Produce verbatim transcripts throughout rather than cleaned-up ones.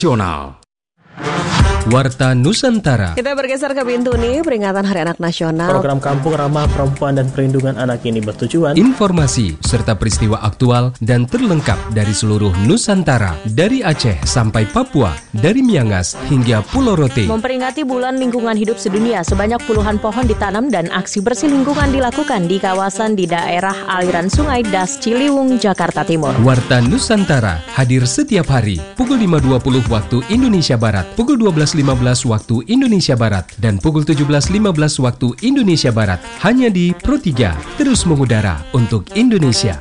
Nasional. Warta Nusantara. Kita bergeser ke pintu nih, peringatan Hari Anak Nasional. Program Kampung Ramah Perempuan dan Perlindungan Anak ini bertujuan Informasi serta peristiwa aktual dan terlengkap dari seluruh Nusantara, dari Aceh sampai Papua, dari Miangas hingga Pulau Rote. Memperingati Bulan Lingkungan Hidup Sedunia, sebanyak puluhan pohon ditanam dan aksi bersih lingkungan dilakukan di kawasan di daerah aliran Sungai Das Ciliwung, Jakarta Timur. Warta Nusantara hadir setiap hari pukul lima dua puluh waktu Indonesia Barat, pukul dua belas lima belas waktu Indonesia Barat, dan pukul tujuh belas lima belas waktu Indonesia Barat, hanya di Pro tiga, terus mengudara untuk Indonesia.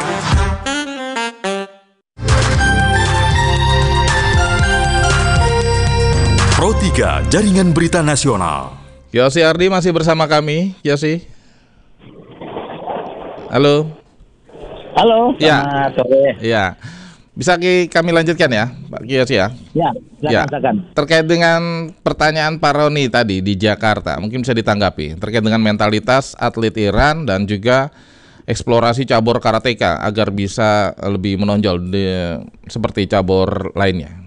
Pro tiga, Jaringan Berita Nasional. Yosi Ardi masih bersama kami. Yosi. Halo. Halo, Ya. selamat sore. Ya. Bisa kami lanjutkan ya, Pak Yosi ya? Ya, Ya. silakan. Terkait dengan pertanyaan Pak Roni tadi di Jakarta, mungkin bisa ditanggapi terkait dengan mentalitas atlet Iran dan juga eksplorasi cabur karateka agar bisa lebih menonjol di, seperti cabur lainnya.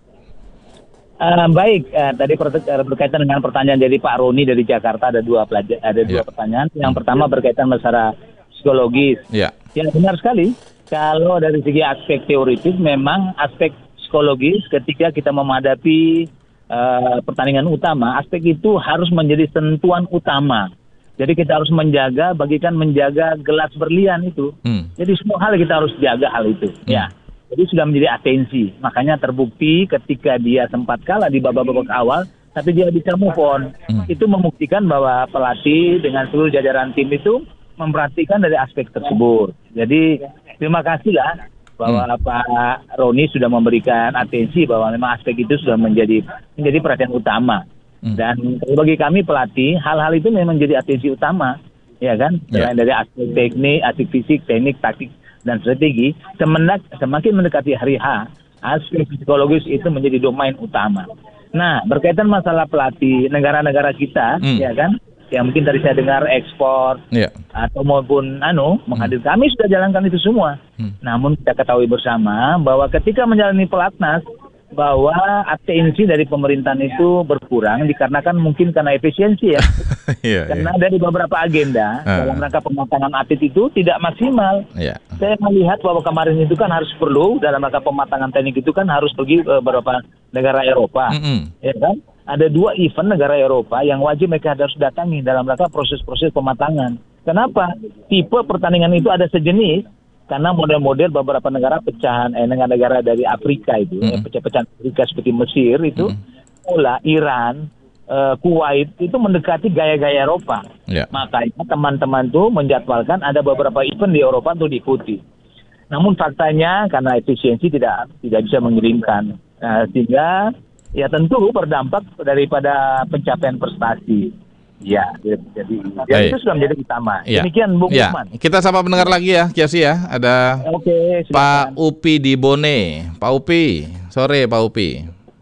Uh, baik, uh, tadi per- berkaitan dengan pertanyaan dari Pak Roni dari Jakarta ada dua pelajar, ada dua Ya. pertanyaan. Yang pertama berkaitan masalah psikologis. Ya. Ya, benar sekali. Kalau dari segi aspek teoritis, memang aspek psikologis ketika kita menghadapi uh, pertandingan utama, aspek itu harus menjadi sentuhan utama. Jadi kita harus menjaga, bagikan menjaga gelas berlian itu. Hmm. Jadi semua hal kita harus jaga hal itu. Hmm. Ya. Jadi sudah menjadi atensi. Makanya terbukti ketika dia sempat kalah di babak-babak awal, tapi dia bisa move on. Hmm. Itu membuktikan bahwa pelatih dengan seluruh jajaran tim itu memperhatikan dari aspek tersebut. Jadi terima kasihlah bahwa hmm. Pak Roni sudah memberikan atensi bahwa memang aspek itu sudah menjadi menjadi perhatian utama. Hmm. Dan bagi kami pelatih, hal-hal itu memang menjadi atensi utama, ya kan? Selain yeah. dari aspek teknik, aspek fisik, teknik, taktik, dan strategi, semenak, semakin mendekati hari H, aspek psikologis itu menjadi domain utama. Nah, berkaitan masalah pelatih negara-negara kita, hmm. ya kan? Yang mungkin tadi saya dengar ekspor yeah. atau maupun anu menghadir, hmm. kami sudah jalankan itu semua. Hmm. Namun kita ketahui bersama bahwa ketika menjalani pelatnas, bahwa atensi dari pemerintahan itu berkurang dikarenakan mungkin karena efisiensi ya. yeah, karena yeah. dari beberapa agenda uh. dalam rangka pematangan atlet itu tidak maksimal. Yeah. Saya melihat bahwa kemarin itu kan harus perlu dalam rangka pematangan teknik itu kan harus pergi ke beberapa negara Eropa, mm-hmm. ya kan? Ada dua event negara Eropa yang wajib mereka harus datangi dalam rangka proses-proses pematangan. Kenapa? Tipe pertandingan itu ada sejenis karena model-model beberapa negara pecahan eh negara-negara dari Afrika itu, mm-hmm. eh, pecah-pecahan Afrika seperti Mesir itu, mm-hmm. Pula Iran, uh, Kuwait itu mendekati gaya-gaya Eropa. Yeah. Makanya teman-teman tuh menjadwalkan ada beberapa event di Eropa untuk diikuti. Namun faktanya karena efisiensi tidak tidak bisa mengirimkan, nah, sehingga ya tentu berdampak daripada pencapaian prestasi. Ya, jadi ya itu sudah menjadi utama. Ya. Demikian Bung ya. Usman. Kita sapa pendengar lagi ya, Kiasi ya. Ada Oke, Pak Upi di Bone. Pak Upi, sore Pak Upi.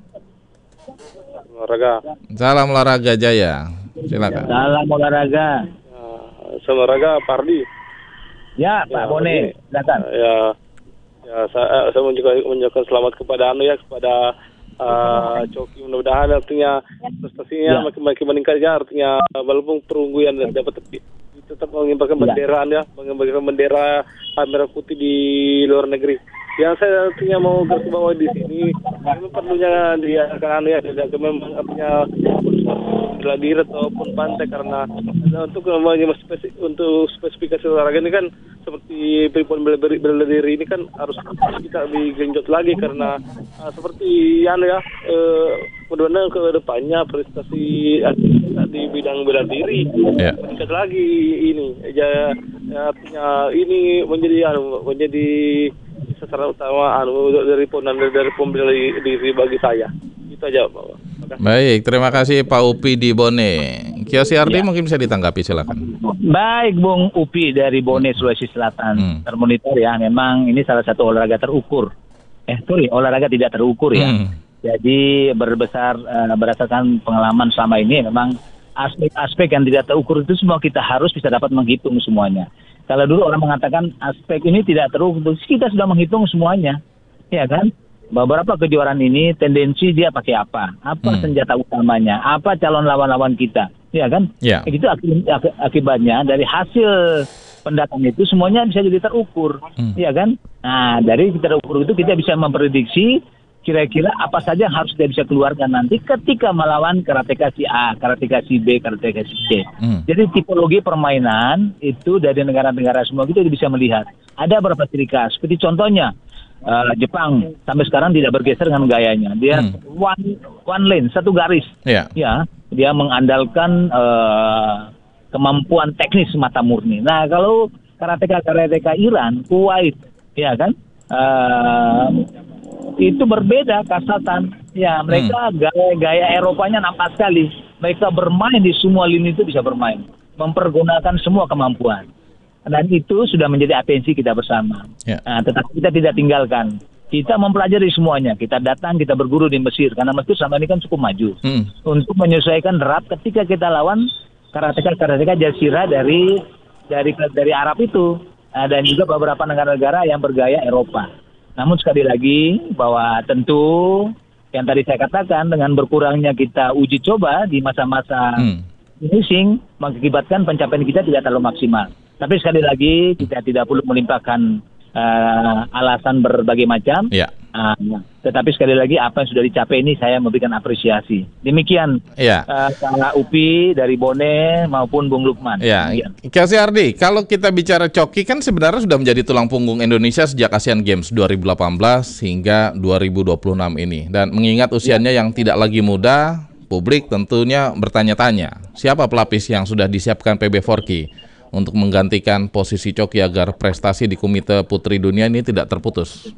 Olahraga. Salam olahraga Jaya. Silakan. Salam olahraga. Uh, Salam olahraga Pardi. Ya, Pak ya, Bone, silakan. Ya, ya saya, saya mengucapkan selamat kepada Anu ya, kepada Uh, Coki, mudah-mudahan artinya prestasinya ya. makin makin meningkat ya, artinya walaupun perunggu yang dapat tetap mengibarkan bendera ya, mengibarkan bendera merah putih di luar negeri. Yang saya artinya mau garis bawah di sini, memang perlunya dia akan ya, tidak memang artinya bela diri ataupun pantai karena untuk spesifik, untuk spesifikasi olahraga ini kan seperti perempuan bela diri ini kan harus kita digenjot lagi karena uh, seperti anu ya, uh, mudah-mudahan ke depannya prestasi di bidang bela diri yeah. meningkat lagi ini ya, ya artinya ini menjadi anu menjadi sasaran utama anu dari ponan dari pembela diri bagi saya. Itu aja Pak. Baik, terima kasih Pak Upi di Bone. Kiasi Ardi ya. Mungkin bisa ditanggapi, silakan. Baik Bung Upi dari Bone, Sulawesi Selatan. Hmm. Termonitor ya, memang ini salah satu olahraga terukur. Eh, sorry, olahraga tidak terukur ya. Hmm. Jadi berbesar uh, berdasarkan pengalaman selama ini memang aspek-aspek yang tidak terukur itu semua kita harus bisa dapat menghitung semuanya. Kalau dulu orang mengatakan aspek ini tidak terukur, kita sudah menghitung semuanya, ya kan? beberapa kejuaraan ini tendensi dia pakai apa, apa Hmm. senjata utamanya, apa calon lawan-lawan kita, ya kan? Ya. Itu akib- ak- akibatnya dari hasil pendataan itu semuanya bisa jadi terukur, Hmm. ya kan? Nah, dari terukur itu kita bisa memprediksi kira-kira apa saja yang harus dia bisa keluarkan nanti ketika melawan karateka si A, karateka si B, karateka si C. Hmm. Jadi tipologi permainan itu dari negara-negara semua kita bisa melihat. Ada beberapa ciri khas. Seperti contohnya uh, Jepang sampai sekarang tidak bergeser dengan gayanya. Dia Hmm. one one lane, satu garis. Ya. Ya, dia mengandalkan uh, kemampuan teknis mata murni. Nah, kalau karateka-karateka Iran, Kuwait, ya kan? Uh, itu berbeda kasatan. Ya, mereka Hmm. gaya-gaya Eropanya nampak sekali. Mereka bermain di semua lini itu bisa bermain, mempergunakan semua kemampuan. Dan itu sudah menjadi atensi kita bersama. Ya. Nah, tetapi kita tidak tinggalkan. Kita mempelajari semuanya. Kita datang, kita berguru di Mesir karena Mesir sama ini kan cukup maju Hmm. untuk menyesuaikan derap ketika kita lawan karateka-karateka jazirah dari dari dari Arab itu. Nah, dan juga beberapa negara-negara yang bergaya Eropa. Namun sekali lagi bahwa tentu yang tadi saya katakan dengan berkurangnya kita uji coba di masa-masa Hmm. finishing mengakibatkan pencapaian kita tidak terlalu maksimal. Tapi sekali lagi kita tidak perlu melimpahkan uh, alasan berbagai macam. Ya. Uh, tetapi sekali lagi apa yang sudah dicapai ini saya memberikan apresiasi. Demikian Ya. uh, Kak Upi dari Bone maupun Bung Lukman. Ya, Demikian. Kiyoshi Ardi, kalau kita bicara coki kan sebenarnya sudah menjadi tulang punggung Indonesia sejak Asian Games dua ribu delapan belas hingga dua ribu dua puluh enam ini. Dan mengingat usianya yang tidak lagi muda, publik tentunya bertanya-tanya, siapa pelapis yang sudah disiapkan P B Forky untuk menggantikan posisi coki agar prestasi di Komite Putri Dunia ini tidak terputus?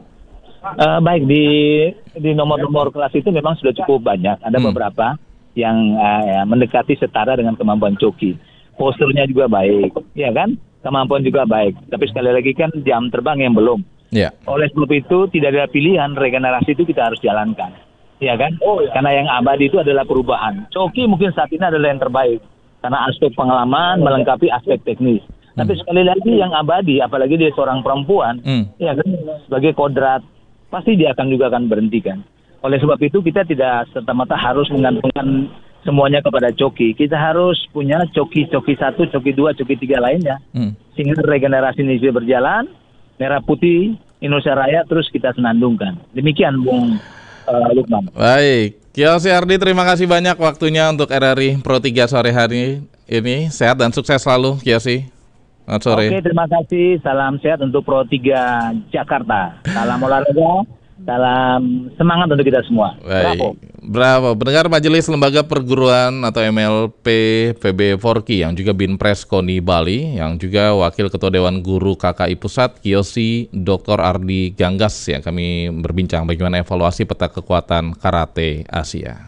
Uh, baik, di di nomor-nomor kelas itu memang sudah cukup banyak. Ada Hmm. beberapa yang uh, mendekati setara dengan kemampuan coki. Posturnya juga baik, ya kan? Kemampuan juga baik. Tapi sekali lagi kan jam terbang yang belum. Ya. Oleh sebab itu tidak ada pilihan, regenerasi itu kita harus jalankan. Ya kan? Karena yang abadi itu adalah perubahan. Coki mungkin saat ini adalah yang terbaik. Karena aspek pengalaman melengkapi aspek teknis. Tapi sekali lagi yang abadi, apalagi dia seorang perempuan, Hmm. ya kan, sebagai kodrat, pasti dia akan juga akan berhentikan. Oleh sebab itu kita tidak serta-merta harus menggantungkan semuanya kepada coki. Kita harus punya coki-coki satu, coki dua, coki tiga lainnya. Hmm. Sehingga regenerasi ini bisa berjalan, merah putih, Indonesia Raya terus kita senandungkan. Demikian Bung uh, Lukman. Baik, Kiyoshi Ardi, terima kasih banyak waktunya untuk R R I Pro tiga sore hari ini. Sehat dan sukses selalu, Kiyoshi. Selamat sore. Oke, terima kasih. Salam sehat untuk Pro tiga Jakarta. Salam olahraga, salam semangat untuk kita semua. Bravo. Baik, bravo. Pendengar Majelis Lembaga Perguruan atau M L P P B Forky yang juga Binpres KONI Bali, yang juga Wakil Ketua Dewan Guru K K I Pusat, Kiyoshi Doktor Ardi Ganggas, yang kami berbincang bagaimana evaluasi peta kekuatan karate Asia.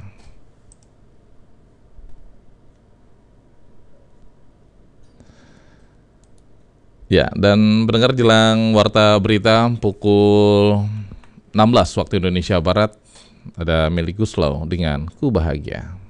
Ya, dan pendengar jelang warta berita pukul enam belas waktu Indonesia Barat, ada Meli Guslau dengan Ku Bahagia.